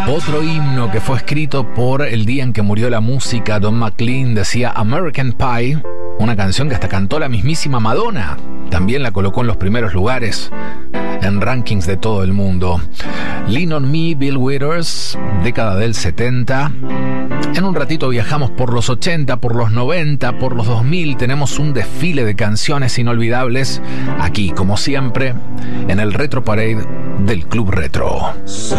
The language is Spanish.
Otro himno que fue escrito por el día en que murió la música, Don McLean decía American Pie, una canción que hasta cantó la mismísima Madonna. También la colocó en los primeros lugares en rankings de todo el mundo. Lean on Me, Bill Withers, década del 70. En un ratito viajamos por los 80, por los 90, por los 2000. Tenemos un desfile de canciones inolvidables aquí, como siempre, en el Retro Parade del Club Retro.